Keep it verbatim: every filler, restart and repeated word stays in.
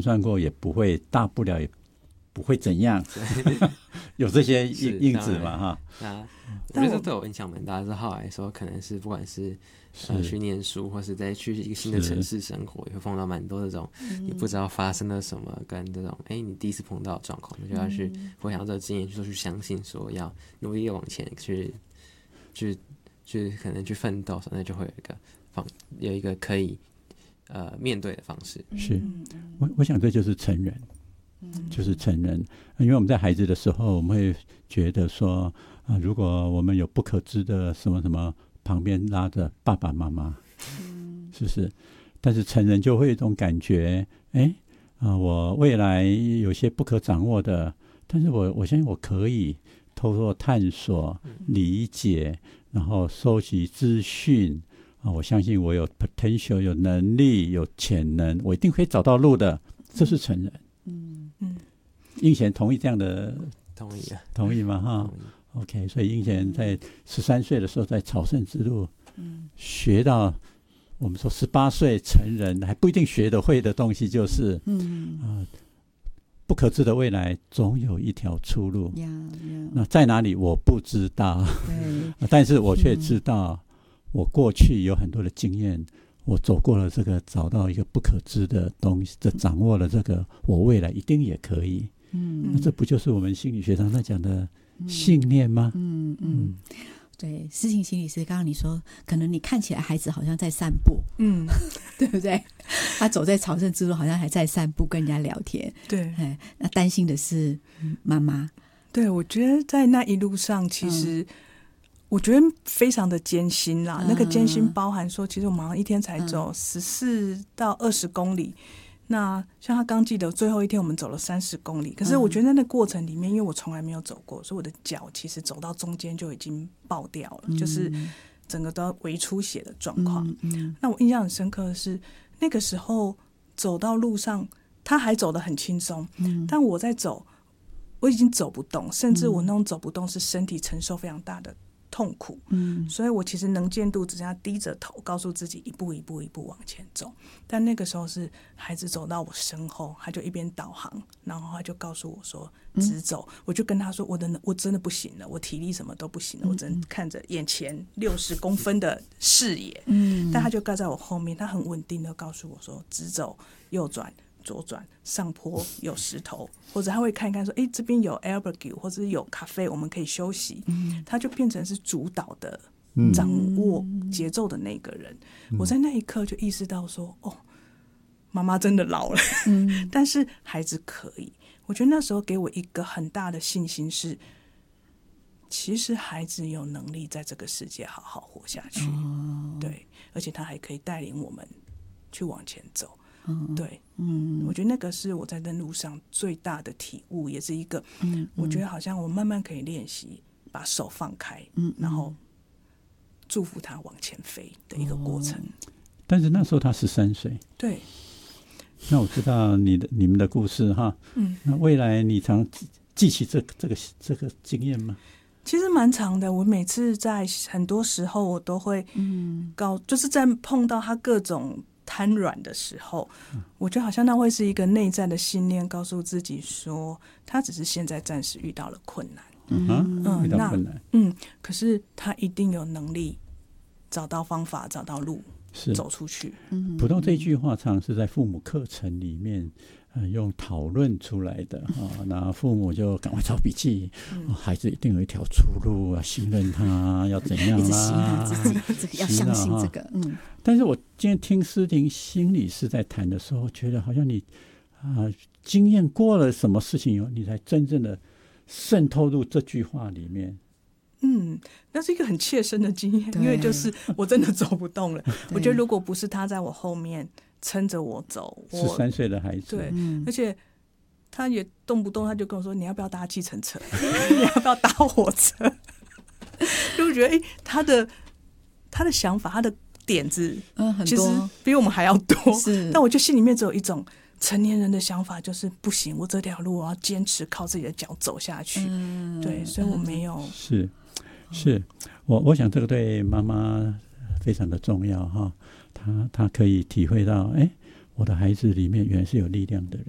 盘算过，也不会大不了，也不会怎样，有这些因子嘛哈。 啊，我觉得这对我影响蛮大。是后来说，可能是不管是呃去念书，或是再去一个新的城市生活，也会碰到蛮多这种你不知道发生了什么，跟这种哎、欸、你第一次碰到的状况，你就要去回想这个经验，就去相信说要努力的往前去去去可能去奋斗，那就会有一个方有一个可以呃面对的方式。 是，我我想这就是成人。就是成人，因为我们在孩子的时候，我们会觉得说，啊，如果我们有不可知的什么什么，旁边拉着爸爸妈妈，是不是？但是成人就会有一种感觉，哎，啊，我未来有些不可掌握的，但是我我相信我可以透过探索、理解，然后收集资讯，啊，我相信我有 potential， 有能力，有潜能，我一定可以找到路的，这是成人。嗯嗯，英贤同意这样的？ 同意啊， 同意吗？哈 ，OK， 所以英贤在十三岁的时候在朝圣之路，嗯，学到我们说十八岁成人还不一定学得会的东西，就是嗯啊、呃，不可知的未来总有一条出路。Yeah, yeah. 那在哪里我不知道，但是我却知道，我过去有很多的经验。我走过了这个，找到一个不可知的东西，这掌握了这个，我未来一定也可以。嗯，那这不就是我们心理学上在讲的信念吗？ 嗯 嗯, 嗯，对，思晴心理师，刚刚你说，可能你看起来孩子好像在散步，嗯，对不对？他走在朝圣之路，好像还在散步，跟人家聊天。 对， 那担心的是妈妈。 对，我觉得在那一路上，其实、嗯。我觉得非常的艰辛啦，嗯、那个艰辛包含说，其实我们好像一天才走十四到二十公里。嗯、那像他刚记得最后一天我们走了三十公里，可是我觉得在那过程里面，因为我从来没有走过，所以我的脚其实走到中间就已经爆掉了，嗯、就是整个都微出血的状况。嗯嗯、那我印象很深刻的是，那个时候走到路上，他还走得很轻松，嗯、但我在走，我已经走不动，甚至我那种走不动是身体承受非常大的痛苦，嗯，所以我其实能见度只剩下低着头，告诉自己一步一步一步往前走。但那个时候是孩子走到我身后，他就一边导航，然后他就告诉我说直走。嗯、我就跟他说我的我真的不行了，我体力什么都不行了，嗯、我只能看着眼前六十公分的视野。嗯，但他就盖在我后面，他很稳定的告诉我说直走，右转。左转上坡有石头，或者他会看一看说，哎，这边有 albergue 或者有咖啡，我们可以休息。嗯、他就变成是主导的、掌握节奏的那个人。嗯、我在那一刻就意识到说，哦，妈妈真的老了，嗯、但是孩子可以。我觉得那时候给我一个很大的信心是，其实孩子有能力在这个世界好好活下去。哦、对，而且他还可以带领我们去往前走。嗯、对，嗯，我觉得那个是我在那路上最大的体悟，也是一个，嗯，我觉得好像我慢慢可以练习把手放开，嗯，然后祝福他往前飞的一个过程。哦、 但是那时候他十三岁， 对。 那我知道你的你们的故事哈，嗯，那未来你常记起这这个这个经验吗？ 其实蛮长的，我每次在很多时候我都会，嗯，告就是在碰到他各种瘫软的时候，我觉得好像那会是一个内在的信念，告诉自己说，他只是现在暂时遇到了困难， 嗯嗯，遇到困难， 嗯，可是他一定有能力找到方法，找到路， 是走出去。 普通这句话常是在父母课程里面，呃、用讨论出来的哈，那、哦、父母就赶快抄笔记，嗯哦，孩子一定有一条出路啊，信任他，要怎样啊？ 一直洗脑自己，这个要相信这个。嗯， 但是我今天听思婷心理师在谈的时候，觉得好像你啊、呃，经验过了什么事情以后，你才真正的渗透入这句话里面。 嗯，那是一个很切身的经验，因为就是我真的走不动了。我觉得如果不是他在我后面撑着我走， 十三岁的孩子， 对，嗯、而且他也动不动他就跟我说：“你要不要搭计程车？你要不要搭火车？”就觉得，哎、欸，他的他的想法，他的点子，嗯，很多，其实比我们还要多。是，但我就心里面只有一种成年人的想法，就是不行，我这条路我要坚持靠自己的脚走下去。嗯、对，所以我没有是。是我我想这个对妈妈非常的重要哈，她她可以体会到，哎，我的孩子里面原来是有力量的人，